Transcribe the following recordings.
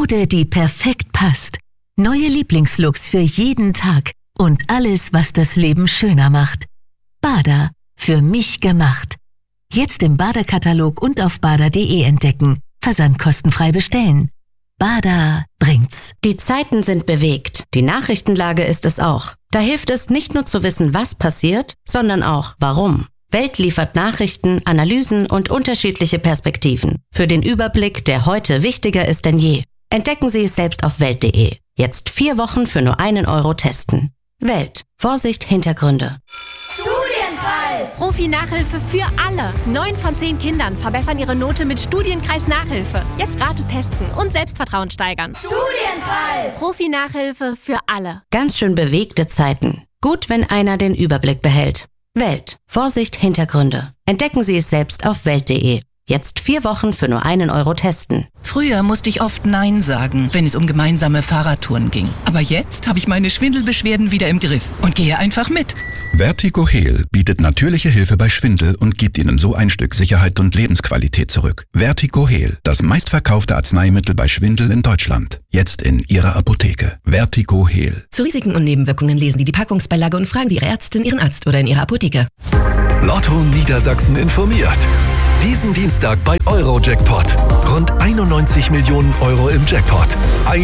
Mode, die perfekt passt. Neue Lieblingslooks für jeden Tag und alles, was das Leben schöner macht. Bada, für mich gemacht. Jetzt im Bada-Katalog und auf bada.de entdecken. Versandkostenfrei bestellen. Bada bringt's. Die Zeiten sind bewegt. Die Nachrichtenlage ist es auch. Da hilft es nicht nur zu wissen, was passiert, sondern auch warum. Welt liefert Nachrichten, Analysen und unterschiedliche Perspektiven. Für den Überblick, der heute wichtiger ist denn je. Entdecken Sie es selbst auf welt.de. Jetzt 4 Wochen für nur 1 Euro testen. Welt. Vorsicht, Hintergründe. Studienkreis! Profi-Nachhilfe für alle. 9 von 10 Kindern verbessern ihre Note mit Studienkreis-Nachhilfe. Jetzt gratis testen und Selbstvertrauen steigern. Studienkreis! Profi-Nachhilfe für alle. Ganz schön bewegte Zeiten. Gut, wenn einer den Überblick behält. Welt. Vorsicht, Hintergründe. Entdecken Sie es selbst auf welt.de. Jetzt 4 Wochen für nur 1 Euro testen. Früher musste ich oft Nein sagen, wenn es um gemeinsame Fahrradtouren ging. Aber jetzt habe ich meine Schwindelbeschwerden wieder im Griff und gehe einfach mit. Vertigo Heal bietet natürliche Hilfe bei Schwindel und gibt Ihnen so ein Stück Sicherheit und Lebensqualität zurück. Vertigo Heal, das meistverkaufte Arzneimittel bei Schwindel in Deutschland. Jetzt in Ihrer Apotheke. Vertigo Heal. Zu Risiken und Nebenwirkungen lesen Sie die Packungsbeilage und fragen Sie Ihre Ärztin, Ihren Arzt oder in Ihrer Apotheke. Lotto Niedersachsen informiert. Diesen Dienstag bei Eurojackpot. Rund 91 Millionen Euro im Jackpot.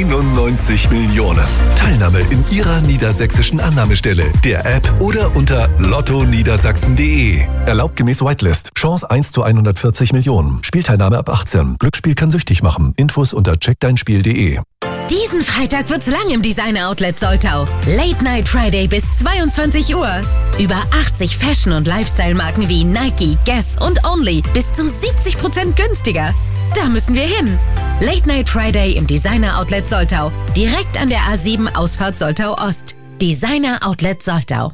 91 Millionen. Teilnahme in Ihrer niedersächsischen Annahmestelle, der App oder unter lottoniedersachsen.de. Erlaubt gemäß Whitelist. Chance 1 zu 140 Millionen. Spielteilnahme ab 18. Glücksspiel kann süchtig machen. Infos unter checkdeinspiel.de. Diesen Freitag wird's lang im Designer Outlet Soltau. Late Night Friday bis 22 Uhr. Über 80 Fashion- und Lifestyle-Marken wie Nike, Guess und Only bis zu 70% günstiger. Da müssen wir hin. Late Night Friday im Designer Outlet Soltau. Direkt an der A7 Ausfahrt Soltau Ost. Designer Outlet Soltau.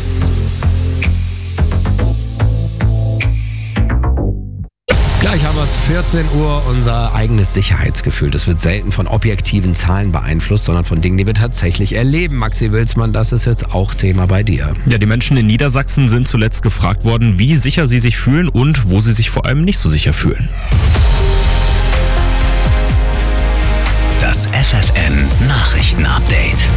Gleich haben wir es, 14 Uhr, unser eigenes Sicherheitsgefühl. Das wird selten von objektiven Zahlen beeinflusst, sondern von Dingen, die wir tatsächlich erleben. Maxi Wilsmann, das ist jetzt auch Thema bei dir. Ja, die Menschen in Niedersachsen sind zuletzt gefragt worden, wie sicher sie sich fühlen und wo sie sich vor allem nicht so sicher fühlen. Das FFN-Nachrichten-Update.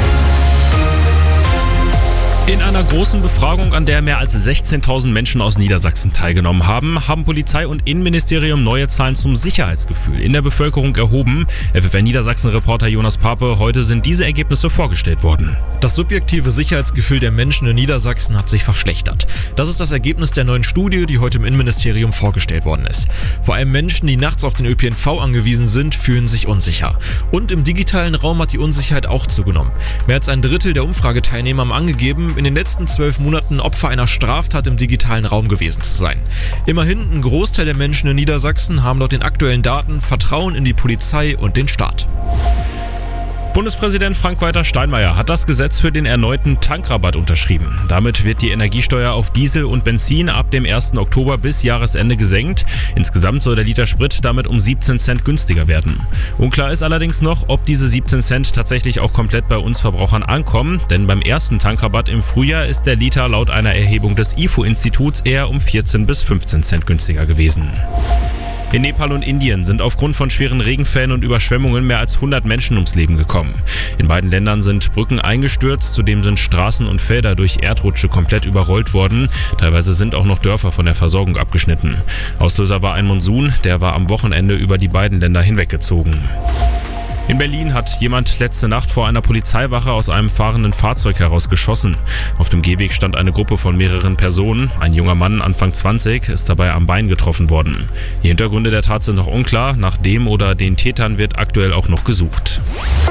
In einer großen Befragung, an der mehr als 16.000 Menschen aus Niedersachsen teilgenommen haben, haben Polizei und Innenministerium neue Zahlen zum Sicherheitsgefühl in der Bevölkerung erhoben. FFN-Niedersachsen-Reporter Jonas Pape, heute sind diese Ergebnisse vorgestellt worden. Das subjektive Sicherheitsgefühl der Menschen in Niedersachsen hat sich verschlechtert. Das ist das Ergebnis der neuen Studie, die heute im Innenministerium vorgestellt worden ist. Vor allem Menschen, die nachts auf den ÖPNV angewiesen sind, fühlen sich unsicher. Und im digitalen Raum hat die Unsicherheit auch zugenommen. Mehr als ein Drittel der Umfrageteilnehmer haben angegeben, in den letzten 12 Monaten Opfer einer Straftat im digitalen Raum gewesen zu sein. Immerhin, ein Großteil der Menschen in Niedersachsen haben laut den aktuellen Daten Vertrauen in die Polizei und den Staat. Bundespräsident Frank-Walter Steinmeier hat das Gesetz für den erneuten Tankrabatt unterschrieben. Damit wird die Energiesteuer auf Diesel und Benzin ab dem 1. Oktober bis Jahresende gesenkt. Insgesamt soll der Liter Sprit damit um 17 Cent günstiger werden. Unklar ist allerdings noch, ob diese 17 Cent tatsächlich auch komplett bei uns Verbrauchern ankommen, denn beim ersten Tankrabatt im Frühjahr ist der Liter laut einer Erhebung des IFO-Instituts eher um 14 bis 15 Cent günstiger gewesen. In Nepal und Indien sind aufgrund von schweren Regenfällen und Überschwemmungen mehr als 100 Menschen ums Leben gekommen. In beiden Ländern sind Brücken eingestürzt, zudem sind Straßen und Felder durch Erdrutsche komplett überrollt worden. Teilweise sind auch noch Dörfer von der Versorgung abgeschnitten. Auslöser war ein Monsun, der war am Wochenende über die beiden Länder hinweggezogen. In Berlin hat jemand letzte Nacht vor einer Polizeiwache aus einem fahrenden Fahrzeug heraus geschossen. Auf dem Gehweg stand eine Gruppe von mehreren Personen. Ein junger Mann, Anfang 20, ist dabei am Bein getroffen worden. Die Hintergründe der Tat sind noch unklar. Nach dem oder den Tätern wird aktuell auch noch gesucht.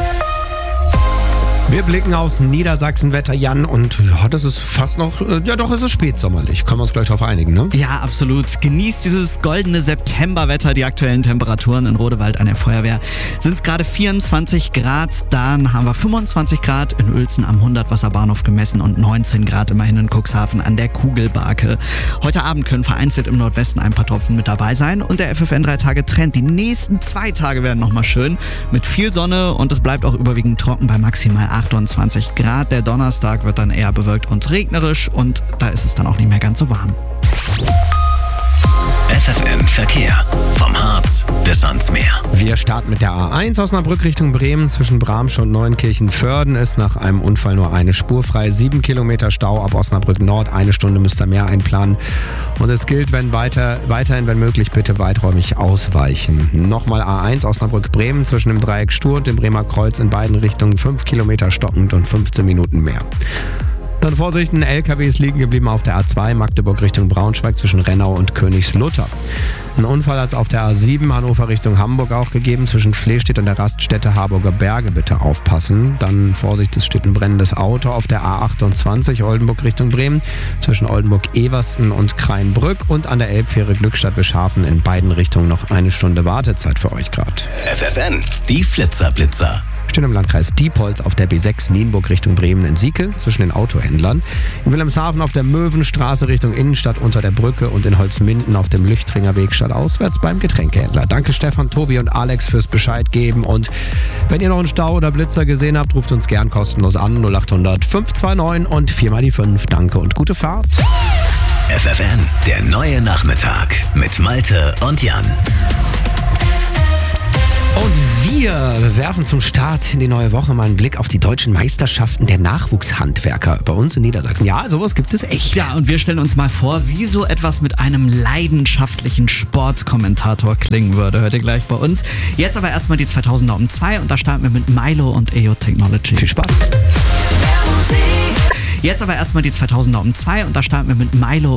Wir blicken aufs Niedersachsenwetter, Jan, und ja, das ist fast noch, es ist spätsommerlich. Können wir uns gleich darauf einigen, ne? Ja, absolut. Genießt dieses goldene Septemberwetter. Die aktuellen Temperaturen in Rodewald an der Feuerwehr sind es gerade 24 Grad. Dann haben wir 25 Grad in Uelzen am 100-Wasserbahnhof gemessen und 19 Grad immerhin in Cuxhaven an der Kugelbarke. Heute Abend können vereinzelt im Nordwesten ein paar Tropfen mit dabei sein und der FFN 3-Tage-Trend. Die nächsten 2 Tage werden nochmal schön mit viel Sonne und es bleibt auch überwiegend trocken bei maximal 28 Grad. Der Donnerstag wird dann eher bewölkt und regnerisch und da ist es dann auch nicht mehr ganz so warm. FFN Verkehr. Vom Harz bis ans Meer. Wir starten mit der A1 Osnabrück Richtung Bremen. Zwischen Bramsch und Neunkirchen-Vörden ist nach einem Unfall nur eine Spur frei. 7 Kilometer Stau ab Osnabrück Nord. 1 Stunde müsst ihr mehr einplanen. Und es gilt, weiterhin, wenn möglich, bitte weiträumig ausweichen. Nochmal A1 Osnabrück-Bremen zwischen dem Dreieck Stur und dem Bremer Kreuz in beiden Richtungen 5 Kilometer stockend und 15 Minuten mehr. Dann Vorsicht, ein LKW ist liegen geblieben auf der A2 Magdeburg Richtung Braunschweig zwischen Rennau und Königslutter. Ein Unfall hat es auf der A7 Hannover Richtung Hamburg auch gegeben. Zwischen Flehstedt und der Raststätte Harburger Berge bitte aufpassen. Dann Vorsicht, es steht ein brennendes Auto auf der A28 Oldenburg Richtung Bremen. Zwischen Oldenburg-Eversten und Kreinbrück und an der Elbfähre Glückstadt-Wischhafen in beiden Richtungen noch 1 Stunde Wartezeit für euch gerade. FFN, die Flitzer-Blitzer. Stehen im Landkreis Diepholz auf der B6 Nienburg Richtung Bremen in Sieke zwischen den Autohändlern. In Wilhelmshaven auf der Möwenstraße Richtung Innenstadt unter der Brücke und in Holzminden auf dem Lüchtringer Weg stadtauswärts beim Getränkehändler. Danke Stefan, Tobi und Alex fürs Bescheid geben. Und wenn ihr noch einen Stau oder Blitzer gesehen habt, ruft uns gern kostenlos an 0800 529 und 4x5. Danke und gute Fahrt. FFN, der neue Nachmittag mit Malte und Jan. Und wir werfen zum Start in die neue Woche mal einen Blick auf die deutschen Meisterschaften der Nachwuchshandwerker bei uns in Niedersachsen. Ja, sowas gibt es echt. Ja, und wir stellen uns mal vor, wie so etwas mit einem leidenschaftlichen Sportkommentator klingen würde. Hört ihr gleich bei uns. Jetzt aber erstmal die 2000er um 2 und da starten wir mit Milo und EO Technology. Viel Spaß. Jetzt aber erstmal die 2000er um 2 und da starten wir mit Milo